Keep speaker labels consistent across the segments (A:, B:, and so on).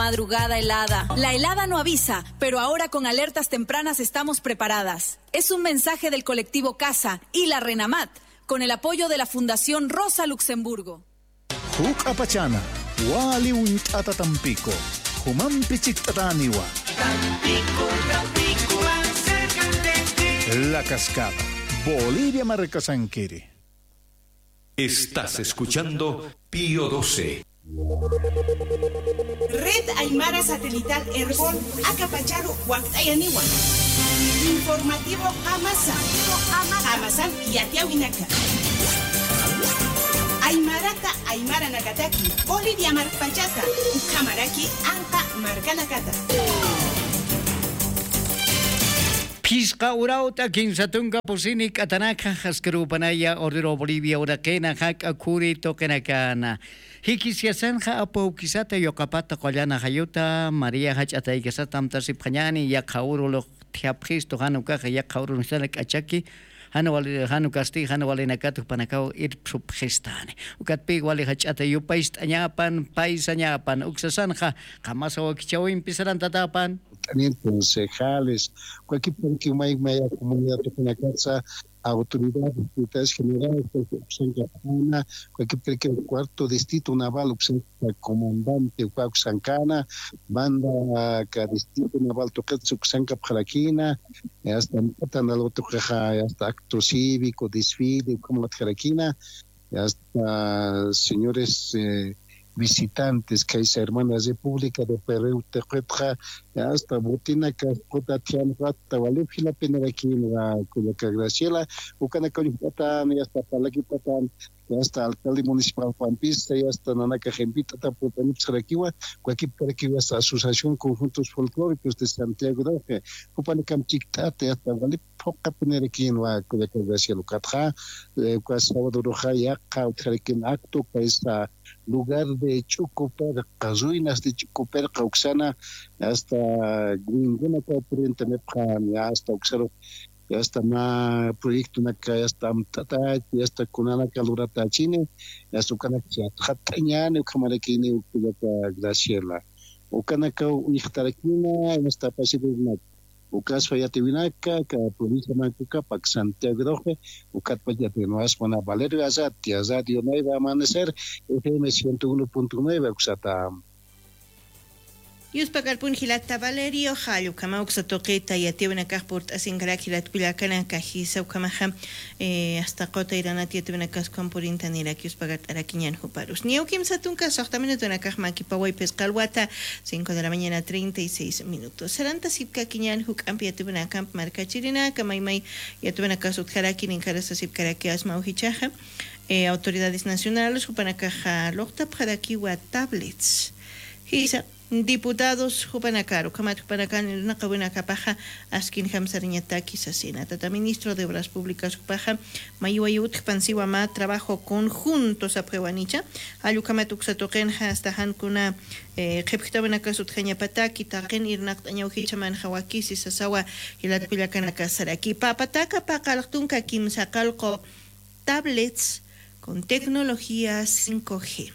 A: madrugada helada. La helada no avisa, pero ahora con alertas tempranas estamos preparadas. Es un mensaje del colectivo Casa y la RENAMAT, con el apoyo de la Fundación Rosa Luxemburgo.
B: Huk apachana, wali untata Tampico, human pichictataniwa.
C: Tampico, Tampico, más cerca de ti.
B: La Cascada, Bolivia Marcasanquiri.
D: Estás escuchando Pío 12.
E: Red Aymara Satelital Herbol Acapacharu Huactayaniwa. Informativo Hamasan Yatiawinaka. Aymarata Aymara Nakataki. Bolivia Marpachata. Ukamaraki Anka Marcanakata.
F: Pisca urauta kinsatunga posini katanaka haskerupanaya ordero Bolivia urakena hak akuri tokenakana. Hikisiasanja apo kisata yokapata kolyana hayuta Maria hachata ikasatam tasipanyani yakaurulo tiapris to hanuka yakaurun selek achaki. Hanu kasti hanu wali nakatu panakau irpsupristane. Ukat pig wali hachata yupaist anyapan pais anyapan uksasanja kamasawa kichawin pisaran tatapan.
G: Concejales, cualquier que haya comunidad de casa, autoridades generales, cualquier que el cuarto distrito naval, comandante Sancana, banda que distrito naval Toquetsuxanca Jalaquina, hasta el otro hasta acto cívico, desfile, como Jalaquina, hasta señores visitantes que hay hermanas república de Perú Tejuetra hasta Botina que puta tian rata vale fila pena aquí la Graciela ukana con patan y hasta Palaki patan hasta alcalde municipal Pampista y hasta Nanaka Gempita taputan Xaraquiwa cualquier para que esta asociación conjuntos folclóricos de Santiago de Upana Camchictate hasta vale poca pena aquí en la Graciela Catra sábado roja ya cautraquin acto que está lugar de Chucoper, ruinas de Chucoper, Cauxana, hasta ninguna corriente me hasta Oxero, hasta ma proyecto na que hasta tata, hasta kunana calurata chine, hasta kanaka hatanyane kamarekine ukula Graciela. Ukanaka unihtarakina, hasta pasibilidad. Ukas Fayativinaca, que provincia Mancuca, Pac Santiago Roje, Ucat Payatinoas, Mona Valerio Azat, Azat, y no iba a amanecer, FM 101.9, Uxata.
H: Yuspagar punjilata Valerio Jallo kama uksatoqita yatiwna kahport asingrakilat pilakana kahisa ukamaha hasta qota iranati yatiwna kaskan purinta nirak yuspagar arakinyan huparus niukim satunka soxtamina tuna kahma kipawai pescalwata 5 de la mañana 36 minutos seranta sipka kinyan huk ampi yatiwna camp marca chirina kamaimai yatiwna kasut harakin in karasa sipkaraki asma uhichaha autoridades nacionales hupanakaja lokta pradaki wa tablets hisa diputados Jupanacaro, Camat Jupanacan, Nakawina Capaja, Askin Hamsariñataki Sasina, Tata Ministro de Obras Públicas Jupaja, Mayuayut, Pansiwama, trabajo conjuntos a Pruebanicha, Ayukamatuxatoken, hasta Hankuna, Jepitabanacasut Jañapataki, Taken, Irnak, Añauhichaman, Hawakis, Sasawa, y la Pilacanacasaraki, Papataca, Pacaltunca, Kim Sacalco, tablets con tecnología 5G.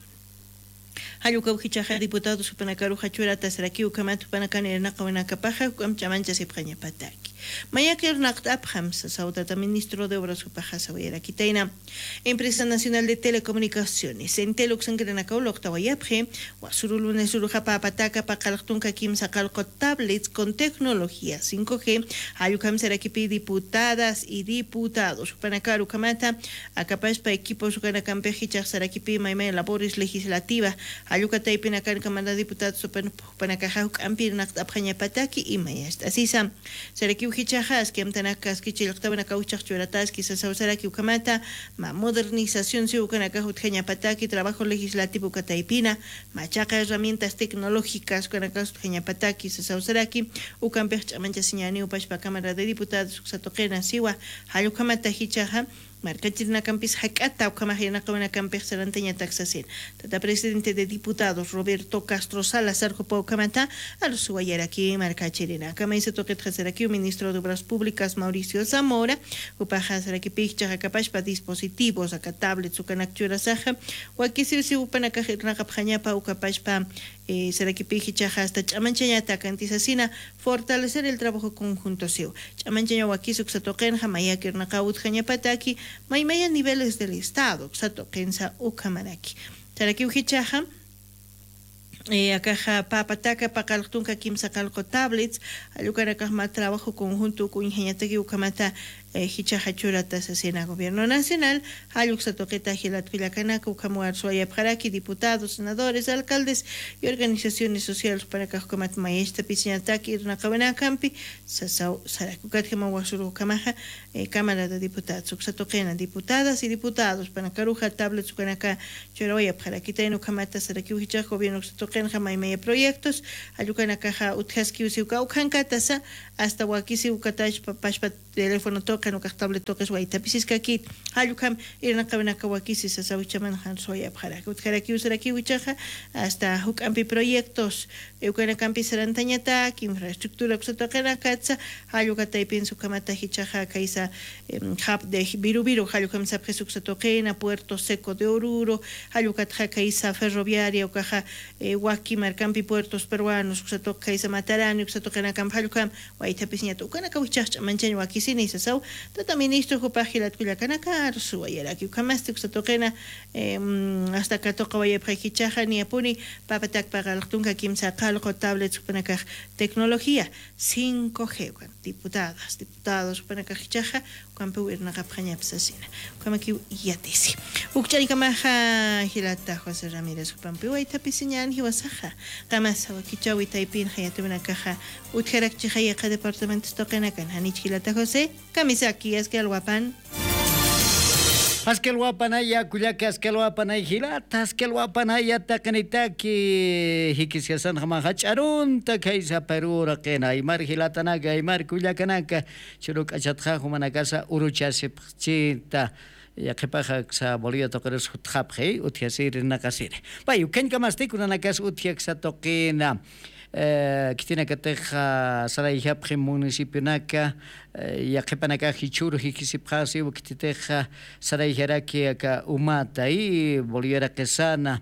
H: Hayuka uhichaja diputado Supanakaru Hachura Tasraki Ukamatu Panakane Nakawina Kapaja Chamancha Sipraña Pataki. Mayakir Naktaphams, Saudata Ministro de Obras Upaja Sawera Kitaina, Empresa Nacional de Telecomunicaciones, en Teluxangrenacau Loctawayapje, Wasurulunes Surujapa Pataka Pakaltunka Kim Sakalco tablets con tecnología 5G, Hayukam Serakipi diputadas y diputados Supanakaru Kamata, Acapaspa equipos Ukanacampejicha Sarakipi Maime labores legislativas. Ayucatay Pinacan Camada Diputados Panacajau Ampir Naktapaña Pataki y Mayasta. Asisa, Sereki Uhichajas, que Amtanakas, que Chiloctabanacauchach Churataski, Sasauseraki Ukamata, Ma modernización Siucanacajut Pataki, trabajo legislativo Cataipina, Machaca herramientas tecnológicas Canacas Pataki, Sasauseraki, Ucampech Amanchasiñani, Upashpa Cámara de Diputados, Uxatoquena, Siwa, Hayukamata Hichaja. Marcachirna Campis Hakata o Camajina Camana Campes Saranteña Taxasin. Tata presidente de diputados Roberto Castro Salazar Jopau Camata, al suayar aquí Marcachirina. Camaisa Toquet aquí ministro de Obras Públicas Mauricio Zamora, Upajas aquí Picha Capachpa dispositivos, acá tablets o canactura saja, o aquí si Upanacajirna Capjañapa o Capachpa Sarakipi Hichaja hasta Chamanchaña Tacantisasina, fortalecer el trabajo conjunto SEO. Chamanchaña Wakisuk Satoken, Jamayakir Nakaut Jañapataki, Maimaya niveles del Estado, Satokensa Ukamaraki. Saraki Hichaja. Acá papataca pacaltunca kimsa calco tablets alucara más trabajo conjunto con ingeniería ucamata hichajachurata asesina gobierno nacional aluxa toqueta gilatvilacanaca ucamuar soya paraki diputados senadores alcaldes y organizaciones sociales para que comat maestra piscinataki irnacabana campi sasau saracucat gemawasuru camaja cámara de diputados uxatoquena diputadas y diputados para caruja tablets ucanaca choroya paraki taino camata saraki hichaj gobierno toquen jamai media proyectos alucana caja utjaski usiuka ukankatasa hasta wakisi ukatash papashpa teléfono toca no tablet toques guaita pisisca aquí alucam irna cabina kawakisi sasawichaman han soya para utjaraki usaraki wichaja hasta hukampi proyectos eukana campi sarantañata infraestructura kusatokana katsa alukata y pienso kamata hichaja kaisa hub de birubiru alukam sapjesuk satokena puerto seco de Oruro alukatja kaisa ferroviaria ukaja waki marcampi puertos peruanos kusatok kaisa matarani kusatokana camp alukam guaita pisñata ukana kawichacha manchaño wakisini sasau tata ministro jupajilat kuyakanaka suayera ki kamaste kusatokena hasta katoka waya prekichaja ni apuni papatak para tunka kimsa calco tablets panaka tecnología 5G diputados panaka hichaja kampu irna kapanya psasina kamaki yatisi ukchani kamaja hilata José Ramírez kampu waita pisinyan hiwasaja kamasa wakichawi taipin hayatuna kaja utjerak chihaya ka departamento stokena kan hanich hilata José kamisaki es que alwapan
F: Askelwapanaya kuyaka askelwapanay hilata askelwapanaya takanitaki hikisiasan hamahacharun takaisa perura kena imar hilatanaga imar kuyakanaka churuk achatja humanakasa uruchasipchita yaqipaqa sa Bolivia toqeres hutqapqi uthiasir nakasir bayu kenka mastikuna nakas uthiaksa toqina kitina kateja sarayhapqi municipio naka yaqipanaka hichuru hikisipqasi ukititeja sarayharaki aka umata y Bolivia kesana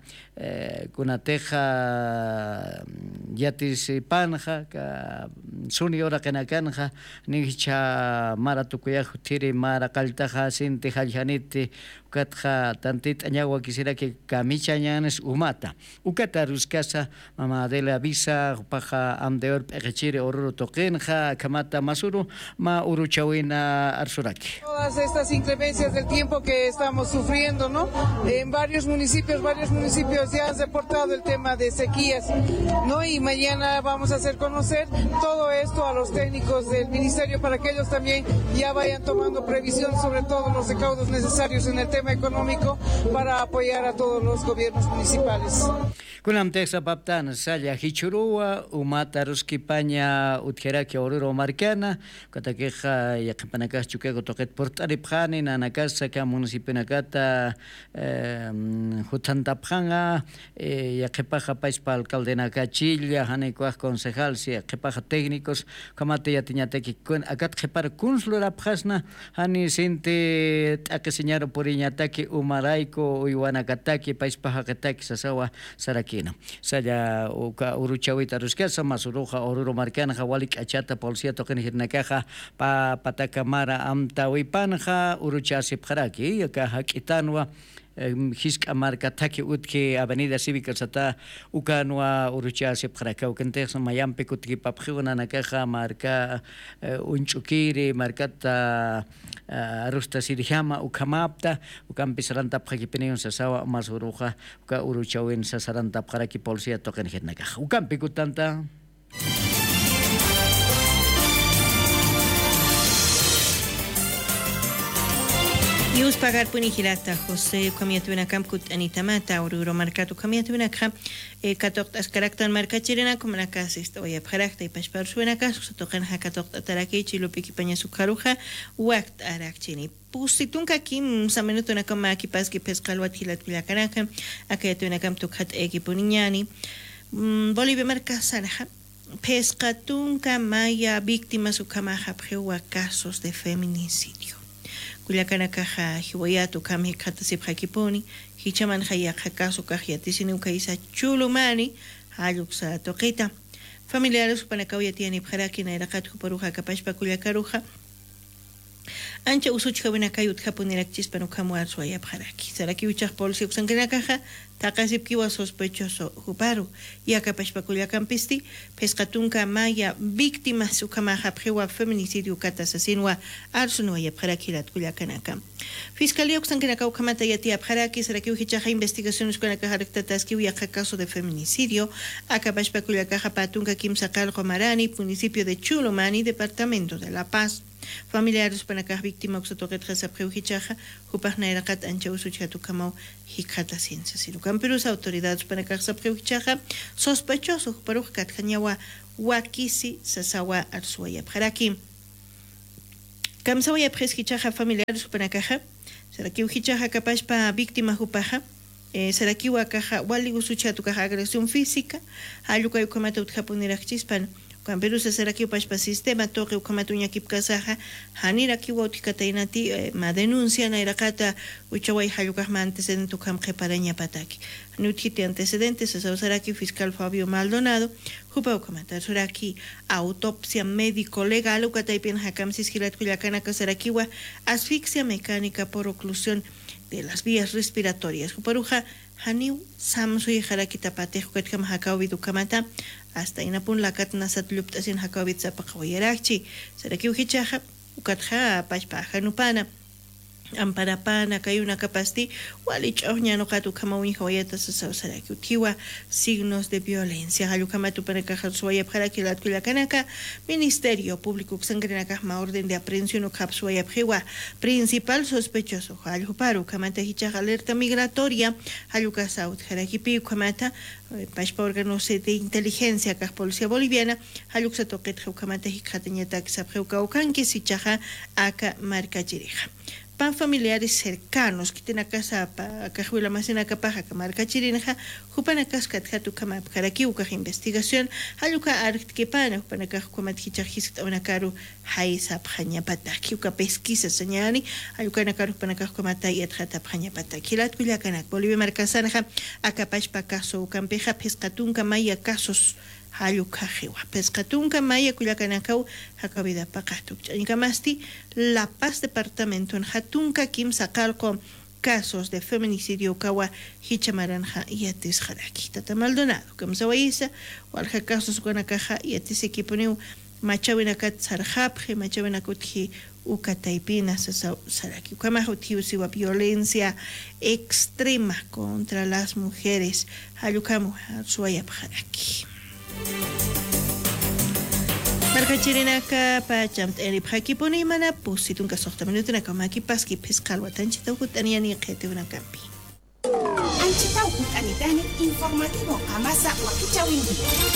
F: kunateja yatisipanja ka suni ora kenakanja nicha mara tukuya tiri mara kaltaja sinti haljaniti ukatja tantit añagua quisiera que kamicha ñanes umata ukata ruskasa mama de la visa paja amdeor pechire oruro tokenja kamata masuru ma uruchawina arsuraki.
I: Todas estas inclemencias del tiempo que estamos sufriendo, ¿no? En varios municipios ya han reportado el tema de sequías, ¿no? Y mañana vamos a hacer conocer todo esto a los técnicos del ministerio para que ellos también ya vayan tomando previsión sobre todos los recaudos necesarios en el tema económico para apoyar a todos los gobiernos municipales.
F: Kunam teksa paptan saya hichurua umata ruskipaña utjeraki oruro marcana katakeja yakipanakas chukego toket portari phani nanakasa ka municipio nakata hutantapjanga yakipaja paispa alcalde nakachilla hanekuaj concejal si yakipaja técnicos kamate yatiñateki kun akat khepar kunslura phasna hani sinte takeseñaro poriñataki umaraiko uiwanakataki paispa hakataki sasawa sarakina saya uka uruchawita ruskasa masuruja oruro marcana hawalik achata polcia token hirnakaja pa patakamara amtawipanja uruchasip kharaki yaka hakitanwa hiska marca taki utki avenida cívica sata ukanwa uruchasip kharaka ukentes mayampe kutki papkhuna nakaja marca unchukiri marcata arusta sirihama ukamapta ukampisaranta phakipinion sasawa masuruja uka uruchawin sasaranta kharaki polcia token hirnakaja ukampi kutanta
H: Yus pagar punihilata José kamiatuna kamkut anitamata Oruro markatu kamiatuna kam katok as karakter markachirena kumanaka sisto ya parakta y pashpar suena kasu sotokan hakatok taraki chilupiki paña sukaruja wakt arakchini pusitunka kim saminutuna kama kipaski peskalwat hilat pilakanaka akayatuna kam tukhat ekipuniñani Bolivia markasanaja pescatunka maya víctimas ukamaja prewa casos de feminicidio Kuyakanakaja hiwayatu kami katasip hakiponi hichaman haya hakaso kahiatisini ukaisa chulumani haluksa toqita. Familiares panakawya tiani bharaki na irakat huparuja kapashpa kullakaruja. Ancha usuchka winakayut japonirak chispa nukamuar suaya bharaki. Saraki uchak polisi uksankinakaja takasipkiwa sospechoso huparu. Yakapashpa kullakampisti pescatunka maya víctima sukamaja priwa feminicidio kata asesinwa arsunwa ya bharakirat kullakanaka. Fiscalía uksankinaka ukamata yatia bharaki saraki uhichaja investigaciones kunaka haraktataskiw yaka caso de feminicidio. Akapashpa kullakaja patunka kimsakal Marani, municipio de Chulumani, departamento de La Paz. Familiares panakah víctima uxatoket jasapjeu hichaja, hupahna irakat ancha usuchatu kamau hikata ciencia sirukan. Pero las autoridades panakah sapjeu hichaja, sospechoso huparuj katjanyawa wakisi sasawa arsuaya bharaki. Kamsawaya hichaja familiares panakaja, saraki hichaja kapashpa víctima hupaja, saraki wakaja wali usuchatu kaja agresión física, ayuka yukamata utjapuniraj chispan. Pero se será que upashpa sistema toque ukamatuña kipkasaja hanira kiwautikatainati ma denuncia na irakata uchawai hayukajma antecedente ukam qeparaña pataki nutjiti antecedentes será que fiscal Fabio Maldonado hupa ukamata suraki autopsia médico legal ukataipin hakam sisgilat kullakana kasarakiwa asfixia mecánica por oclusión de las vías respiratorias huparuja haniu samsu y harakita patejo katkam hakawidu kamata hasta inapun lakat nasat luptasin hakawit sa pakawayarakchi saraki uhichaja ukatja pachpaja nupana amparapana kayuna kapasti walich oñano katu kamawin hawayata sa saraki utiwa signos de violencia halukamatu panakaja suaya bharakilat kullakanaka Ministerio Público xangrenaka ma orden de aprehensión ukapsuaya bhewa principal sospechoso haluparu kamata hichaja alerta migratoria halukasaut harakipi kamata pashpa órganos de inteligencia ka policía boliviana haluksa toqet kamata hikatañata sabheuka ukanki sichaja aka marca chirija. Pan familiares cercanos que tienen casa para cajuela más en la capaja que marca chirinja, jupana cascat hatu kama karaki uka investigación, haluka arkt que pana jupana caju como tichajis una caru haisa pjaña pataki uka pesquisa señani, haluka na caru pana caju como tayat hata pjaña pataki lat kuliakanak Bolivia marca sanja akapash pa caso ukampeja pescatun kamaya casos halukajewa pescatunka maya kullakanakau hakabida paqatu chankamasti La Paz departamento en hatunka kim sakalko casos de feminicidio kawa hichamaranja yatis haraki tata Maldonado kamsawaisa walja casos konakaja yatis equiponeu machawinakat sarjapje machawinakutji ukataipina saraki kamajotiusiwa violencia extrema contra las mujeres halukamu suaya haraki Marca chirinaka pachamt eri bhakipuni mana pusitun kasokta minutuna kamaki paski pescal watanchita ukutania ni khete una campi.
E: Anchita ukutanitani informativo amasa wakichawindi.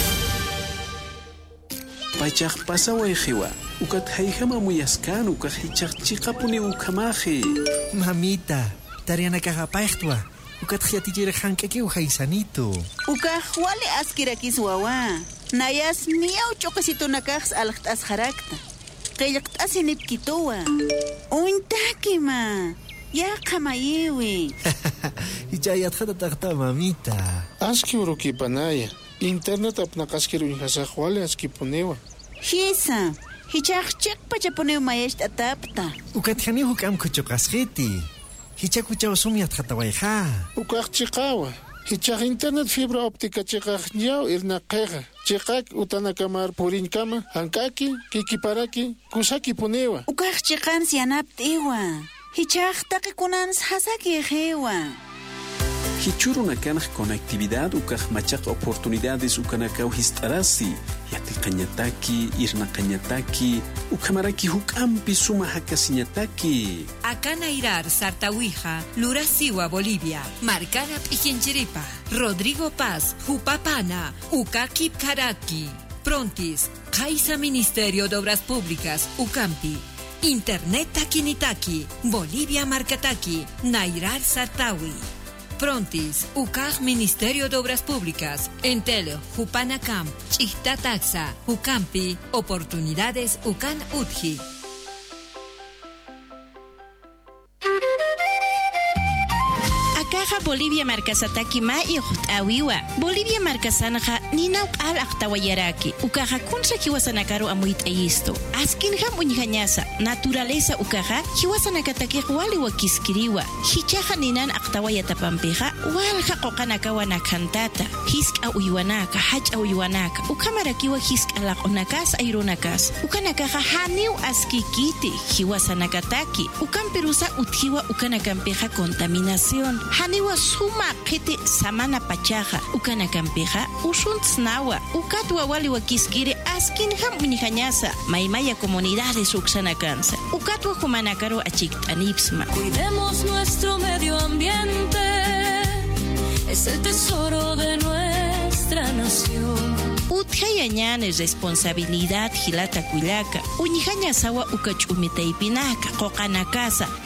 J: Pachak pasawa ejiwa ukat haijama muyaskan ukat hichak chikapuni ukamaji.
K: Mamita, tariana kagapachtwa. Ukat khiatijere hankeki uhaisanito.
L: Ukah wale askirakis wawa. Nayas miau chokasito nakaks alaktas harakta. Kayakt asinip kitowa. Uintakima. Ya kamayewi.
K: Hichayat khata takta mamita.
M: Aski uruki panaya. Internet apnakaskiru inhasaj wale aski ponewa.
L: Hisa. Hichak chek pachaponew mayesh atapta.
K: Ukat hani hukam kuchokaskhiti. Hichakuchaw sumiat khatawayha.
M: Ukaq chiqawa. Hichaq internet fibra óptica chiqaq ñaw irnaqeqa. Chiqaq utanakamar purinkama hankaki kikiparaki kusaki punewa.
L: Ukaq chiqan sianaptiwa. Hichaq taqikunans hasaki ejewa.
J: Hichuruna kanaj conectividad ukaj machaq oportunidades ukanakaw histarasi yati qañataki irna qañataki ukamaraki hukampi suma hakasiñataki
N: Acana Irar Sartawija Lurasiwa Bolivia Marcana Pichinchiripa Rodrigo Paz Jupapana Ukakip Karaki Prontis Kaisa Ministerio de Obras Públicas Ucampi Internet Takinitaki Bolivia Marcataki Nairar Sartawi Prontis, UCAG Ministerio de Obras Públicas, Entelo, Jupanacam, Chihtataxa, Ucampi, Oportunidades Ucan Utji.
H: Bolivia markasataki ma ihut awiwa. Bolivia markasanaja ninau al aktawayaraki. Ukaja kunsa hiwasanakaru amuit eisto. Askinja muñhañasa. Naturaleza ukaja hiwasanakataki wali wakiskiriwa. Hichaja ninan aktawayatapampeja walja qoqanakawana kantata. Hisk awiwanaka, hach awiwanaka. Ukamarakiwa hisk alakonakas aironakas. Ukanakaja haniu askikiti hiwasanakataki. Ukamperusa uthiwa ukanakampeja contaminación. Haniwa suma kete samana pachaja. Ukanakampeja ushuntsnawa. Ukatwa wali wakiskiri askinja muñhañasa. Maimaya comunidades uksanakansa. Ukatwa humanakaro achiktanipsma.
O: Cuidemos nuestro medio ambiente, es el tesoro de nuestra nación.
H: Utjayañan es responsabilidad hilata cuilaca. Uñijaña sawa ukachumitaipinaka, qoqanakasa.